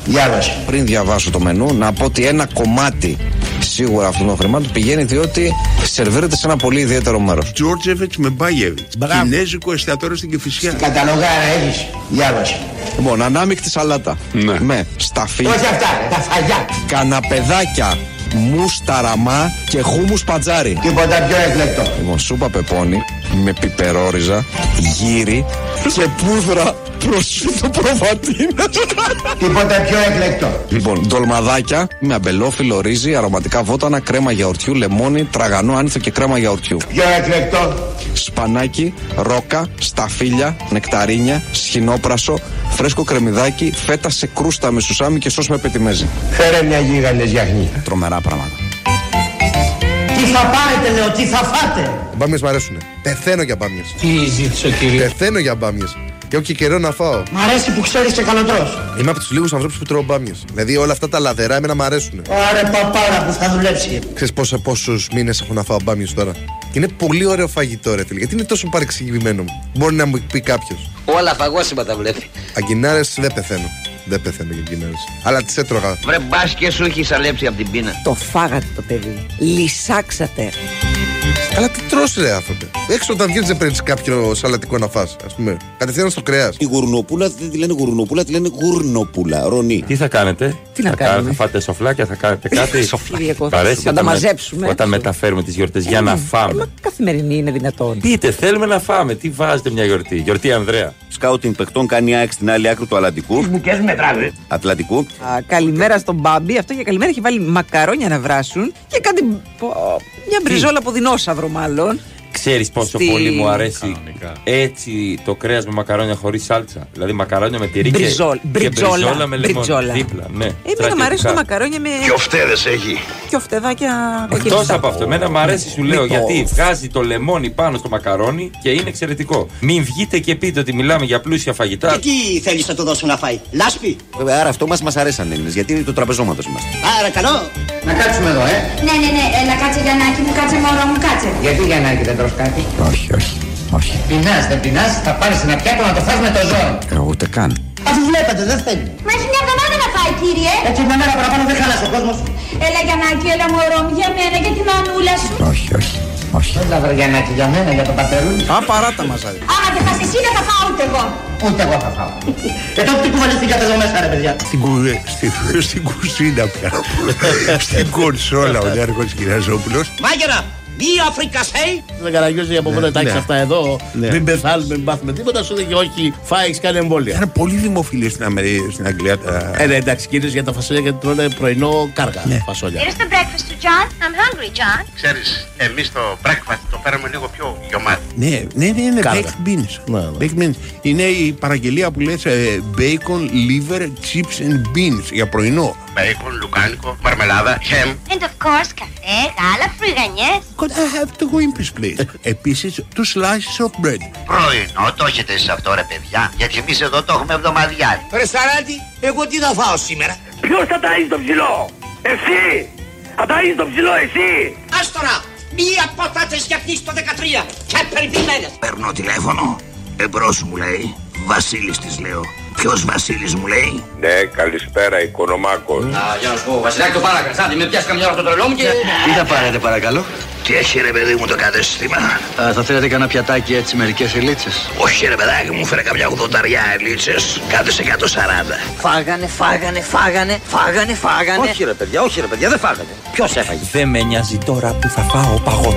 Διάβασε. Πριν διαβάσω το μενού, να πω ότι ένα κομμάτι σίγουρα αυτών των χρημάτων πηγαίνει διότι σερβίρεται σε ένα πολύ ιδιαίτερο μέρος. Τζόρτζεβιτς με Μπάγεβιτς. Κινέζικο εστιατόριο στην Κηφισιά. Στην καταλογάρα έχεις. Διάβασε. Λοιπόν, ανάμεικτη σαλάτα. Ναι. Με σταφί, Όχι αυτά, τα φαγιά. καναπεδάκια, μουσταραμά και χούμους πατζάρι. Τίποτα πιο εκλεκτό. Λοιπόν, σούπα πεπόνι με πιπερόριζα, γύρι και πούδρα προσφύτω προβατίνα. Τίποτα πιο εκλεκτό. Λοιπόν, ντολμαδάκια με αμπελόφυλλο ρύζι, αρωματικά βότανα, κρέμα γιαουρτιού, λεμόνι, τραγανό άνηθο και κρέμα γιαουρτιού. Πιο εκλεκτό. Σπανάκι, ρόκα, σταφύλια, νεκταρίνια, σχοινόπρασο, φρέσκο κρεμμυδάκι, φέτα σε κρούστα με σουσάμι και σως με πετιμέζι. Φέρε μια γίγαντες γιαχνή. Τρομερά πράγματα. Τι θα πάρετε, λέω, τι θα φάτε. Οι μπάμιες μ' αρέσουνε. Πεθαίνω για μπάμιες. Τι ζήτησε, κύριε. Πεθαίνω για μπάμιες. Και έχω και καιρό να φάω. Μ' αρέσει που ξέρεις και καλοτρός. Είμαι από τους λίγους ανθρώπους που τρώω μπάμιες. Δηλαδή όλα αυτά τα λαδερά εμένα μ' αρέσουνε. Άρε παπάρα που θα δουλέψει. Ξέρεις πόσους μήνες έχω να φάω μπάμιες τώρα. Και είναι πολύ ωραίο φαγητό, ρε φίλε. Γιατί είναι τόσο παρεξηγημένο. Μπορεί να μου πει κάποιος. Όλα φαγόσιμα τα βλέπει. Αγκινάρες δεν πεθαίνω. Δεν πεθαίνω για αγκινάρες. Αλλά τις έτρωγα. Βρε μπας και σου έχει σαλέψει από την πείνα. Το φάγατε το παιδί. Λυσάξατε. Αλλά τι τρως, ρε άνθρωπε. Έξω όταν βγαίνεις δεν παίρνεις κάποιο σαλατικό να φας, ας πούμε. Κατευθείαν στο κρέας. Η γουρνοπούλα δεν τη λένε γουρνοπούλα, τη λένε γουρνοπούλα. Ρονί. Τι θα κάνετε? Τι να κάνουμε? Θα φάτε σοφλάκια, θα κάνετε κάτι? Κυριακό, Παρέσει θα τα μαζέψουμε. Όταν μεταφέρουμε τις γιορτές για να φάμε. Μα καθημερινή είναι δυνατόν. Πείτε, θέλουμε να φάμε. Τι βάζετε μια γιορτή? Γιορτή Ανδρέα. Σκάουτινγκ παιχτών κάνει ΑΕΚ στην άλλη άκρη του Ατλαντικού. Μπουκές μετράδε. Ατλαντικού. Καλημέρα στον Μπάμπη. Αυτό για καλημέρα έχει βάλει μακαρόνια να βράσουν και κάτι. Μια μπριζόλα από δεινόσαυρο, μάλλον. Ξέρεις πόσο Στη- πολύ μου αρέσει έτσι το κρέας με μακαρόνια χωρίς σάλτσα? Δηλαδή μακαρόνια με τυρί και Μπριζόλα με λεμόνι. μπριζόλα. Δίπλα, ναι. Εμένα μου αρέσουν τα μακαρόνια με. φτέδες έχει. Και οφτεδάκια Εκτός κοκκινιστά. από αυτό, εμένα μου αρέσει, σου λέω, γιατί βγάζει το λεμόνι πάνω στο μακαρόνι και είναι εξαιρετικό. Μην βγείτε και πείτε ότι μιλάμε για πλούσια φαγητά. Και τι θέλεις να του δώσουν να φάει? Λάσπη. Βέβαια, άρα αυτό μας αρέσαν Έλληνες, γιατί είναι το τραπεζώματος είμαστε. Άρα καλό. Να κάτσουμε εδώ, Ναι, έλα κάτσε Γιαννάκη μου, κάτσε μωρό μου, κάτσε. Γιατί Γιαννάκη δεν τρως κάτι. Όχι, όχι, όχι. Πεινάς, δεν πεινάς, θα πάρεις ένα πιάτο να το φας με το ζώο. Ούτε καν. Αφού βλέπετε, δεν θέλει. Μα έχει μια εβδομάδα να φάει, κύριε. Έτσι μια μέρα παραπάνω δεν χάλασε ο κόσμος. Έλα Γιαννάκη, έλα μωρό μου, για μένα, για τη μανούλα σου. Όχι, όχι, όχι. Έλα βρε Γιαννάκη, για μένα, για το πατερούλι. Α, παράτα μας άρεσε. Άμα δεν φας εσύ, δεν θα φάω ούτε εγώ. Ούτε εγώ θα φάω. Τότε τι κουβαλιστήκατε εδώ μέσα, ρε παιδιά. Στην κουζίνα πια. Στην κονσόλα ο Νέαρχος Κυραζόπουλος. Μάγερα. Μία φρικασέι. Δεν καραγιώζει από μόνο, εντάξει, ναι. αυτά εδώ. Ναι. Μην πεθάνουμε, μην πάθουμε τίποτα. Σου λέει όχι, φάει, έχει κάνει εμβόλια. Ήταν πολύ δημοφιλή στην Αγγλία. Ναι, εντάξει, κυρίως για τα φασόλια γιατί τρώνε πρωινό κάργα. Φασόλια. Here's the breakfast to John. I'm hungry, John. Ξέρεις, εμείς το breakfast το φέραμε λίγο πιο γιωμάτι. Ναι, Κάργα. baked beans. Ναι. Baked beans. Είναι η παραγγελία που λες bacon, liver, chips and beans για πρωινό. Μπέικον, λουκάνικο, μαρμελάδα, χέμ. And of course, καφέ, γάλα, φρυγανιές. Could I have the Wimpy's please? Επίσης, two slices of bread. Πρωινό το έχετε εσείς αυτό ρε παιδιά, γιατί εμείς εδώ το έχουμε εβδομαδιάρι. Ρε Σαράντη, εγώ τι θα φάω σήμερα? Ποιος θα ταΐζει το ψηλό? Εσύ! Θα ταΐζει το ψηλό εσύ! Ας τώρα. Μία πατάτες γιαχνή στο 13. Και περιποιημένες. Παίρνω τηλέφωνο. Εμπρός μου λέει. Βασίλης της λέω. Ποιος Βασίλης μου λέει? Ναι, καλησπέρα, Οικονομάκος. Για να σου πω, Βασιλάκη το παρακαλώ. Με πιάσει καμιά ώρα το τρελό μου και. Τι θα πάρετε παρακαλώ? Τι έχει ρε παιδί μου το κατέστημα? Θα θέλετε κανένα πιατάκι έτσι, μερικές ελίτσες? Όχι ρε παιδάκι μου, φέρε καμιά 80 ελίτσες. Κάτω σε 140. Φάγανε. Όχι ρε παιδιά, δεν φάγατε. Ποιος έφαγε? Δεν με νοιάζει τώρα που θα φάω παγό.